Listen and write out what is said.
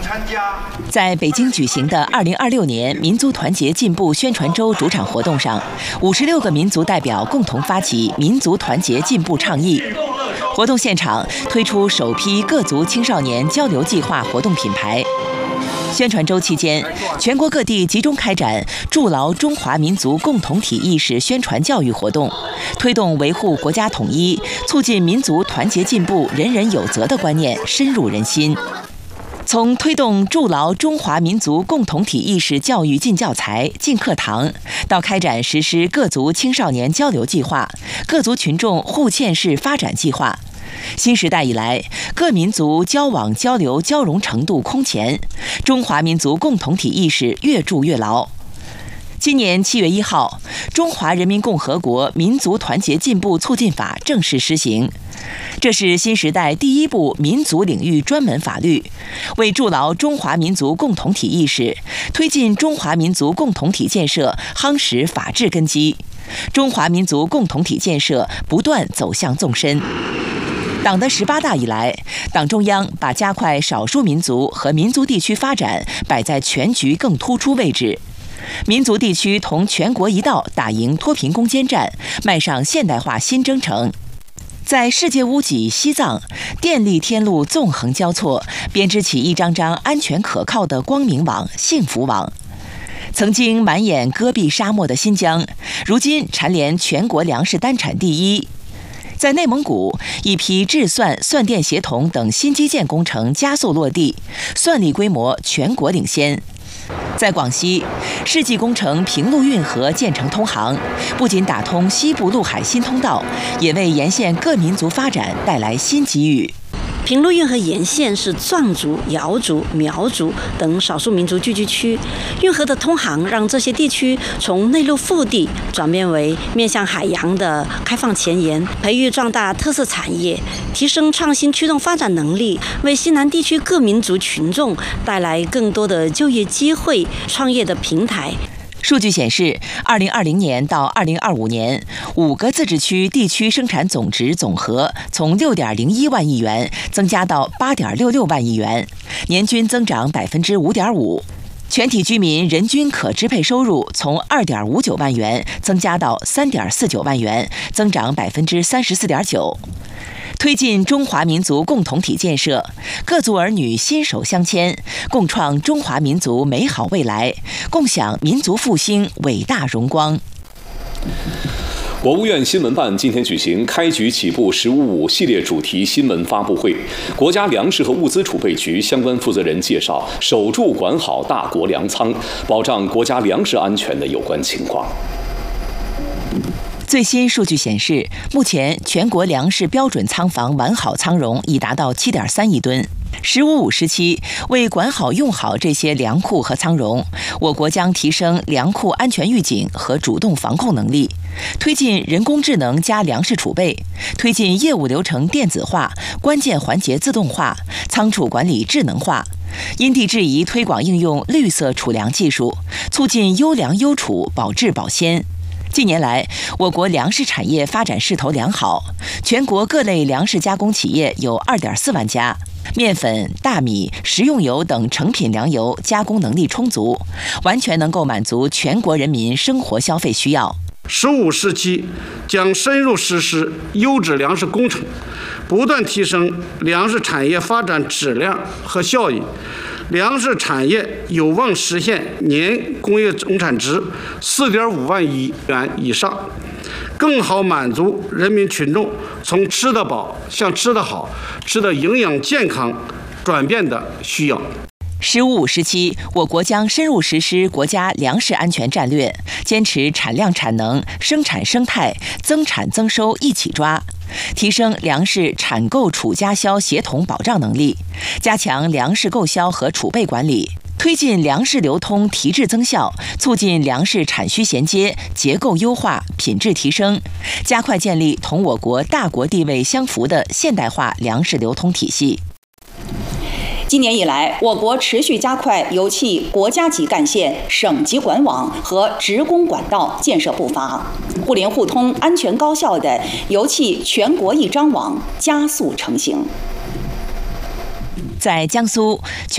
在北京举行的2026年民族团结进步宣传周主场活动上，56个民族代表共同发起民族团结进步倡议。活动现场推出首批各族青少年交流计划活动品牌。宣传周期间，全国各地集中开展筑牢中华民族共同体意识宣传教育活动，推动维护国家统一、促进民族团结进步、人人有责的观念深入人心。从推动筑牢中华民族共同体意识教育进教材、进课堂，到开展实施各族青少年交流计划、各族群众互嵌式发展计划。新时代以来，各民族交往交流交融程度空前，中华民族共同体意识越筑越牢。今年7月1号，《中华人民共和国民族团结进步促进法》正式施行。这是新时代第一部民族领域专门法律，为筑牢中华民族共同体意识、推进中华民族共同体建设夯实法治根基，中华民族共同体建设不断走向纵深。党的18大以来，党中央把加快少数民族和民族地区发展摆在全局更突出位置。民族地区同全国一道打赢脱贫攻坚战，迈上现代化新征程。在世界屋脊西藏，电力天路纵横交错，编织起一张张安全可靠的光明网、幸福网。曾经满眼戈壁沙漠的新疆，如今蝉联全国粮食单产第一。在内蒙古，一批制算、算电协同等新基建工程加速落地，算力规模全国领先。在广西，世纪工程平陆运河建成通航，不仅打通西部陆海新通道，也为沿线各民族发展带来新机遇。 平陆运河沿线是藏族、瑶族、苗族等少数民族聚居区，运河的通航让这些地区从内陆腹地转变为面向海洋的开放前沿，培育壮大特色产业，提升创新驱动发展能力，为西南地区各民族群众带来更多的就业机会、创业的平台。 数据显示，2020年到2025年，5个自治区地区生产总值总和从6.01万亿元增加到8.66万亿元，年均增长5.5%。全体居民人均可支配收入从2.59万元增加到3.49万元，增长34.9%。推进中华民族共同体建设，各族儿女心手相牵，共创中华民族美好未来，共享民族复兴伟大荣光。 国务院新闻办今天举行开局起步“15+5”系列主题新闻发布会，国家粮食和物资储备局相关负责人介绍守住管好大国粮仓，保障国家粮食安全的有关情况。 最新数据显示，目前全国粮食标准仓房完好仓容已达到7.3亿吨。“15+5”时期，为管好用好这些粮库和仓容，我国将提升粮库安全预警和主动防控能力，推进人工智能加粮食储备，推进业务流程电子化、关键环节自动化、仓储管理智能化，因地制宜推广应用绿色储粮技术，促进优粮优储、保质保鲜。近年来，我国粮食产业发展势头良好，全国各类粮食加工企业有2.4万家，面粉、大米、食用油等成品粮油加工能力充足，完全能够满足全国人民生活消费需要。 15时期将深入实施优质粮食工程，不断提升粮食产业发展质量和效益。粮食产业有望实现年工业总产值4.5万亿元以上，更好满足人民群众从吃得饱向吃得好、吃得营养健康转变的需要。 “15+5”时期，我国将深入实施国家粮食安全战略，坚持产量产能、生产生态、增产增收一起抓，提升粮食产购储加销协同保障能力，加强粮食购销和储备管理，推进粮食流通提质增效，促进粮食产需衔接、结构优化、品质提升，加快建立同我国大国地位相符的现代化粮食流通体系。 今年以来，我国持续加快油气国家级干线、省级管网和直供管道建设步伐，互联互通、安全高效的油气全国一张网加速成型。 在江苏，